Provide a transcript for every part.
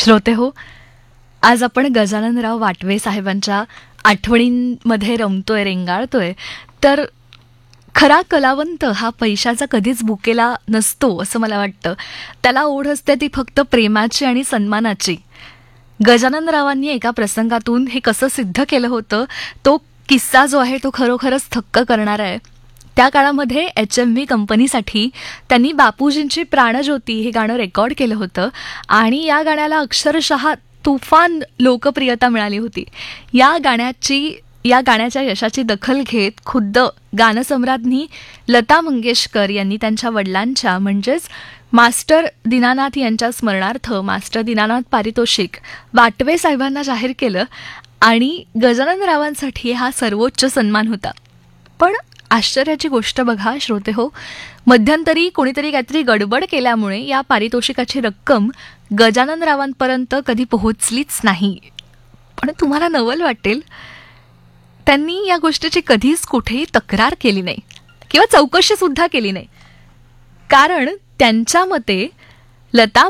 श्रोते हो, आज आपण गजाननराव वाटवे साहेबांच्या आठवणींमध्ये रमतोय, रेंगाळतोय. तर खरा कलावंत हा पैशाचा कधीच भुकेला नसतो असं मला वाटतं. त्याला ओढ असते ती फक्त प्रेमाची आणि सन्मानाची. गजाननरावांनी एका प्रसंगातून हे कसं सिद्ध केलं होतं, तो किस्सा जो आहे तो खरोखरच थक्क करणारा आहे. त्या काळामध्ये HMV कंपनीसाठी त्यांनी बापूजींची प्राणज्योती हे गाणं रेकॉर्ड केलं होतं आणि या गाण्याला अक्षरशः तुफान लोकप्रियता मिळाली होती. या गाण्याच्या यशाची दखल घेत खुद्द गानसम्राज्ञी लता मंगेशकर यांनी त्यांच्या वडिलांच्या म्हणजेच मास्टर दीनानाथ यांच्या स्मरणार्थ मास्टर दीनानाथ पारितोषिक वाटवे साहेबांना जाहीर केलं आणि गजाननरावांसाठी हा सर्वोच्च सन्मान होता. पण आश्चर्याची गोष्ट बघा श्रोते हो, मध्यंतरी कोणीतरी काहीतरी गडबड केल्यामुळे या पारितोषिकाची रक्कम गजाननरावांपर्यंत कधी पोहोचलीच नाही. पण तुम्हाला नवल वाटेल, त्यांनी या गोष्टीची कधीच कुठेही तक्रार केली नाही किंवा चौकशी सुद्धा केली नाही. कारण त्यांच्या मते लता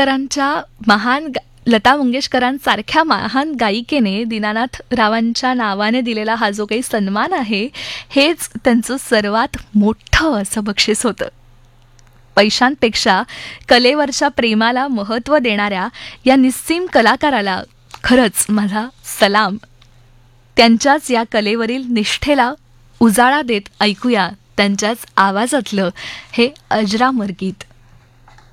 मंगेशकरांसारख्या महान गायिकेने दीनानाथ रावांच्या नावाने दिलेला हा जो काही सन्मान आहे, हेच त्यांचं सर्वात मोठं असं बक्षीस होतं. पैशांपेक्षा कलेवरच्या प्रेमाला महत्त्व देणाऱ्या या निस्सीम कलाकाराला खरंच माझा सलाम. त्यांच्याच या कलेवरील निष्ठेला उजाळा देत ऐकूया त्यांच्याच आवाजातलं हे अजरामर गीत.